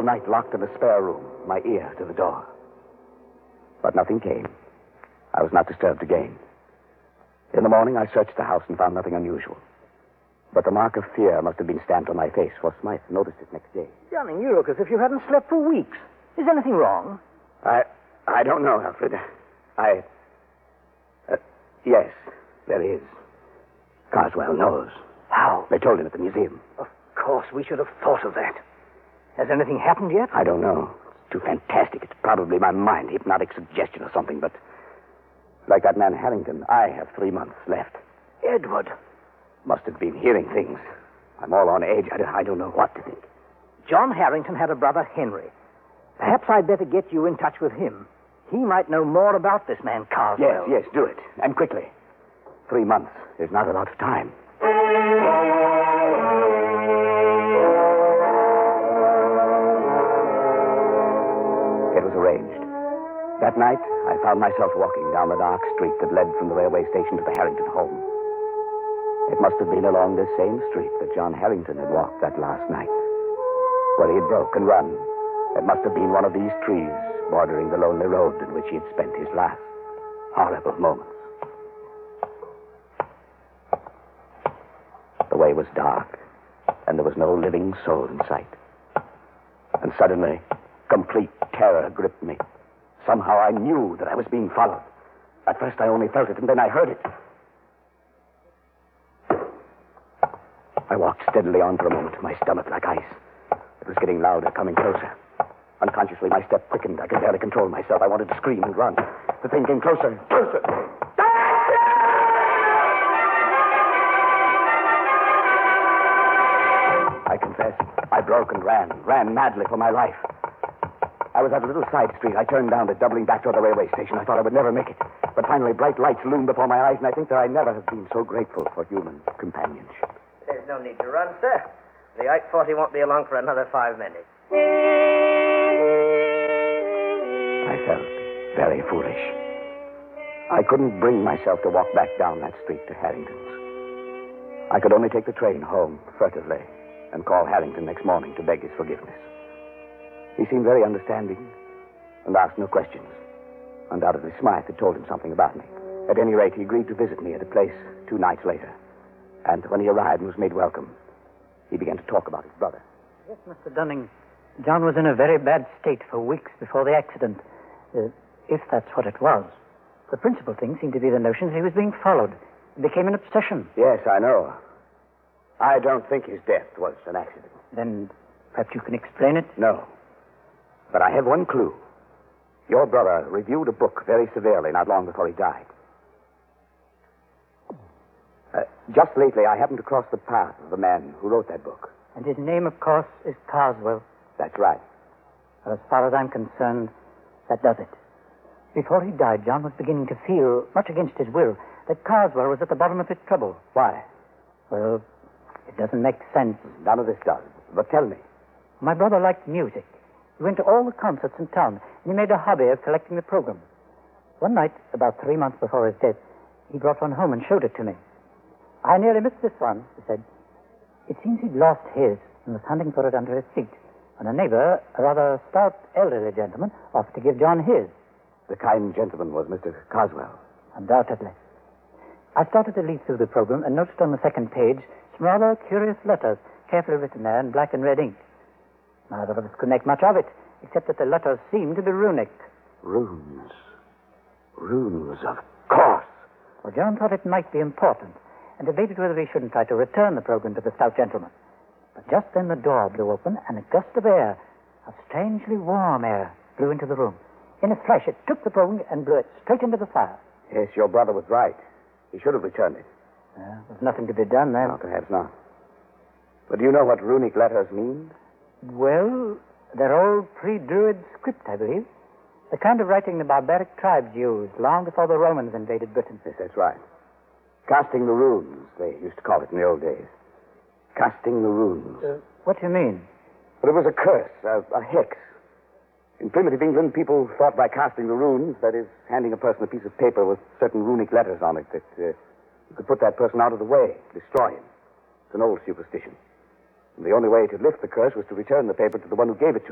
whole night locked in the spare room, my ear to the door. But nothing came. I was not disturbed again. In the morning, I searched the house and found nothing unusual. But the mark of fear must have been stamped on my face, for Smythe noticed it next day. Dunning, you look as if you hadn't slept for weeks. Is anything wrong? I don't know, Alfred. Yes, there is. Carswell knows. How? They told him at the museum. Of course, we should have thought of that. Has anything happened yet? I don't know. It's too fantastic. It's probably my mind, hypnotic suggestion or something, but like that man Harrington, I have 3 months left. Edward. Must have been hearing things. I'm all on edge. I don't know what to think. John Harrington had a brother, Henry. Perhaps I'd better get you in touch with him. He might know more about this man, Carswell. Yes, do it. And quickly. 3 months is not a lot of time. It was arranged. That night, I found myself walking down the dark street that led from the railway station to the Harrington home. It must have been along this same street that John Harrington had walked that last night. Where he had broke and run. It must have been one of these trees bordering the lonely road in which he had spent his last horrible moments. The way was dark, and there was no living soul in sight. And suddenly, complete terror gripped me. Somehow I knew that I was being followed. At first I only felt it, and then I heard it. I walked steadily on for a moment, my stomach like ice. It was getting louder, coming closer. Unconsciously, my step quickened. I could barely control myself. I wanted to scream and run. The thing came closer, closer. I confess, I broke and ran madly for my life. I was at a little side street. I turned down it, doubling back toward the railway station. I thought I would never make it. But finally, bright lights loomed before my eyes, and I think that I never have been so grateful for human companionship. There's no need to run, sir. The 840 won't be along for another 5 minutes. I felt very foolish. I couldn't bring myself to walk back down that street to Harrington's. I could only take the train home furtively and call Harrington next morning to beg his forgiveness. He seemed very understanding and asked no questions. Undoubtedly, Smythe had told him something about me. At any rate, he agreed to visit me at a place 2 nights later. And when he arrived and was made welcome, he began to talk about his brother. Yes, Mr. Dunning. John was in a very bad state for weeks before the accident. If that's what it was. The principal thing seemed to be the notion that he was being followed. It became an obsession. Yes, I know. I don't think his death was an accident. Then perhaps you can explain it? No. But I have one clue. Your brother reviewed a book very severely not long before he died. Just lately, I happened to cross the path of the man who wrote that book. And his name, of course, is Carswell. That's right. Well, as far as I'm concerned, that does it. Before he died, John was beginning to feel, much against his will, that Carswell was at the bottom of his trouble. Why? Well, it doesn't make sense. None of this does. But tell me. My brother liked music. He went to all the concerts in town, and he made a hobby of collecting the programs. One night, about 3 months before his death, he brought one home and showed it to me. I nearly missed this one, he said. It seems he'd lost his and was hunting for it under his seat, when a neighbor, a rather stout elderly gentleman, offered to give John his. The kind gentleman was Mr. Carswell. Undoubtedly. I started to leaf through the program and noticed on the second page some rather curious letters, carefully written there in black and red ink. Neither of us could make much of it, except that the letters seemed to be runic. Runes. Runes, of course. Well, John thought it might be important, and debated whether he shouldn't try to return the program to the stout gentleman. But just then the door blew open, and a gust of air, a strangely warm air, blew into the room. In a flash, it took the program and blew it straight into the fire. Yes, your brother was right. He should have returned it. There's nothing to be done then. No, perhaps not. But do you know what runic letters mean? Well, they're old pre-Druid script, I believe. The kind of writing the barbaric tribes used long before the Romans invaded Britain. Yes, that's right. Casting the runes, they used to call it in the old days. Casting the runes. What do you mean? But it was a curse, a hex. In primitive England, people thought by casting the runes, that is, handing a person a piece of paper with certain runic letters on it, that you could put that person out of the way, destroy him. It's an old superstition. And the only way to lift the curse was to return the paper to the one who gave it to